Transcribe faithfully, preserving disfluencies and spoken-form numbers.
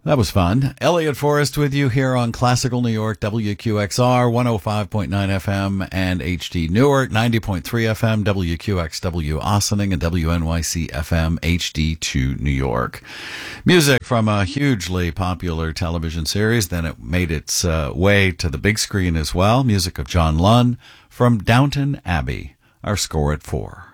That was fun. Elliot Forrest with you here on Classical New York, W Q X R, one oh five point nine F M, and H D Newark, ninety point three F M, W Q X W Ossining, and W N Y C F M, H D two New York. Music from a hugely popular television series, then it made its uh, way to the big screen as well. Music of John Lunn from Downton Abbey, our score at four.